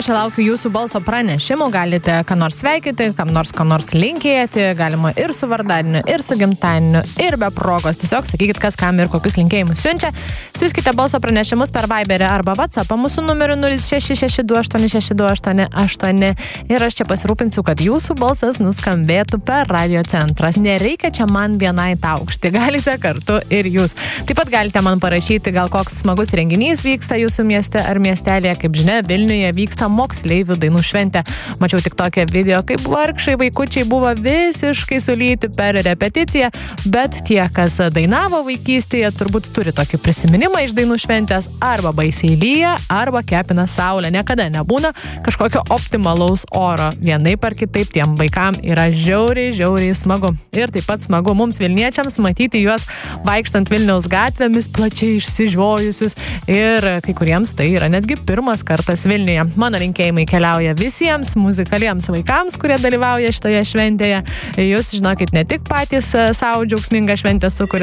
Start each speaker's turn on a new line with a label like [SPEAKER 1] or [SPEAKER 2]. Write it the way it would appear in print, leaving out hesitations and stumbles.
[SPEAKER 1] čia laukiu jūsų balso pranešimų, galite ką nors sveikinti, kam nors linkėti, galima ir su vardadieniu, ir su gimtadieniu, ir be progos. Tiesiog sakykit, kas kam ir kokius linkėjimus siunčia. Siųskite balso pranešimus per Viberį arba WhatsAppą mūsų numeriu 0662862888 ir aš čia pasirūpinsiu, kad jūsų balsas nuskambėtų per Radio centras. Nereikia čia man vienai taukšti, galite kartu ir jūs. Taip pat galite man parašyti, gal koks smagus renginys vyksta jūsų mieste ar miestelėje. Kaip žinia, Vilniuje vyksta moksleivių dainų šventė. Mačiau tik tokią video, kaip vargšai vaikučiai buvo visiškai sulyti per repeticiją, bet tie, kas dainavo vaikystėje, turbūt turi tokį prisiminimą iš dainų šventės, arba baisiai lyja, arba kepina saulė. Niekada nebūna kažkokio optimalaus oro. Vienaip ar kitaip tiem vaikam yra žiauriai smagu. Ir taip pat smagu mums Vilniečiams matyti juos vaikštant Vilniaus gatvėmis, plačiai išsižiojusius, ir kai kuriems tai yra netgi pirmas kartas Vilniuje. Mano linkėjimai keliauja visiems muzikaliems vaikams, kurie dalyvauja šitoje šventėje. Jūs žinokit, ne tik patys savo džiaugsmingą šventę sukuria,